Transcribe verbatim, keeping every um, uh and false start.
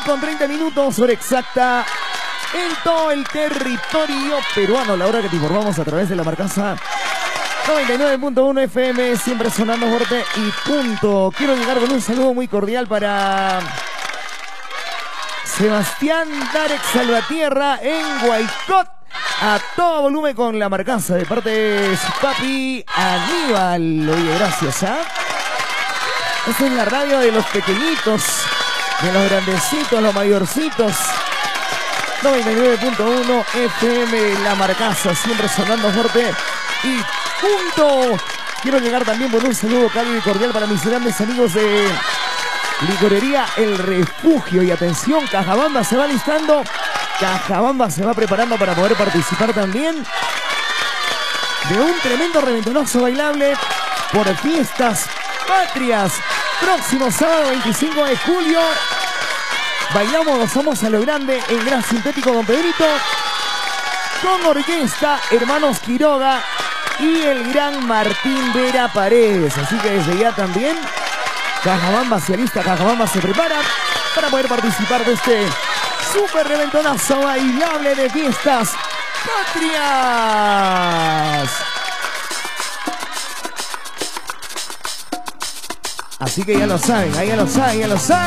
con treinta minutos, hora exacta en todo el territorio peruano. La hora que te informamos a través de la marcaza noventa y nueve punto uno F M, siempre sonando fuerte y punto. Quiero llegar con un saludo muy cordial para Sebastián Darek Salvatierra en Guaycot, a todo volumen con la marcaza de parte de su papi Aníbal. Oye, gracias, ¿ah? ¿eh? Esta es la radio de los pequeñitos, de los grandecitos, los mayorcitos. noventa y nueve punto uno F M, la marcaza, siempre sonando fuerte y punto. Quiero llegar también por un saludo cálido y cordial para mis grandes amigos de Licorería El Refugio. Y atención, Cajabamba se va listando, Cajabamba se va preparando para poder participar también de un tremendo reventonazo bailable por Fiestas Patrias. Próximo sábado veinticinco de julio, bailamos, gozamos a lo grande en Gran Sintético Don Pedrito, con orquesta Hermanos Quiroga y el gran Martín Vera Paredes. Así que desde ya también Cajabamba se alista, Cajabamba se prepara para poder participar de este super reventonazo bailable de Fiestas Patrias. Así que ya lo saben, ahí ya lo saben, ya lo saben.